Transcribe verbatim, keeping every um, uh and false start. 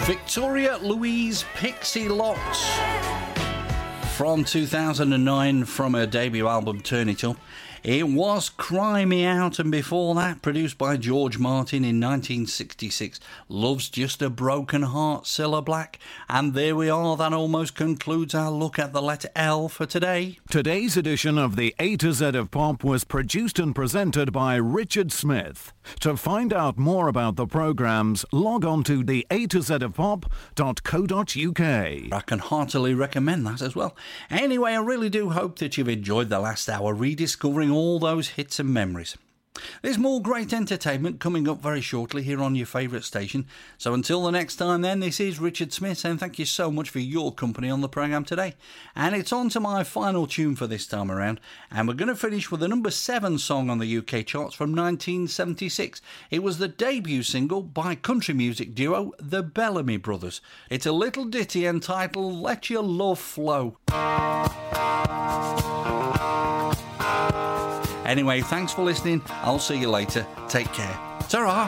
Victoria Louise Pixie Lott from two thousand nine, from her debut album Turn It Up. It was Cry Me Out, and before that, produced by George Martin in nineteen sixty-six, Love's Just a Broken Heart, Cilla Black. And there we are, that almost concludes our look at the letter L for today. Today's edition of the A to Z of Pop was produced and presented by Richard Smith. To find out more about the programmes, log on to the A to Z of Pop dot co dot uk. I can heartily recommend that as well. Anyway, I really do hope that you've enjoyed the last hour rediscovering all those hits and memories. There's more great entertainment coming up very shortly here on your favourite station. So until the next time then, this is Richard Smith, and thank you so much for your company on the programme today. And it's on to my final tune for this time around, and we're going to finish with a number seven song on the U K charts from nineteen seventy-six. It was the debut single by country music duo the Bellamy Brothers. It's a little ditty entitled Let Your Love Flow. Anyway, thanks for listening. I'll see you later. Take care. Ta-ra!